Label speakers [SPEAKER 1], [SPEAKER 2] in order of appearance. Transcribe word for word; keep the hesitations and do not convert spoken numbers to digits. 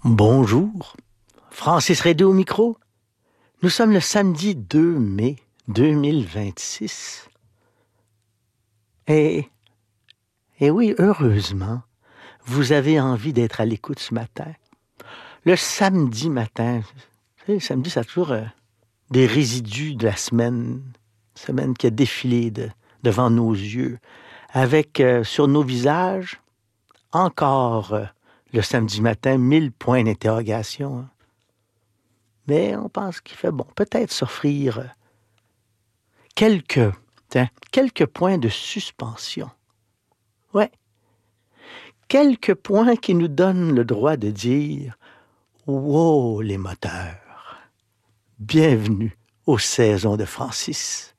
[SPEAKER 1] Bonjour, Francis Rédé au micro. Nous sommes le samedi deux mai deux mille vingt-six. Et, et oui, heureusement, vous avez envie d'être à l'écoute ce matin. Le samedi matin, vous savez, le samedi, ça a toujours euh, des résidus de la semaine, semaine qui a défilé de- devant nos yeux, avec euh, sur nos visages, encore euh, le samedi matin, mille points d'interrogation. hein. Mais on pense qu'il fait bon peut-être s'offrir euh, quelques, tiens, quelques points de suspension. Ouais, quelques points qui nous donnent le droit de dire wow, les moteurs, bienvenue aux saisons de Francis.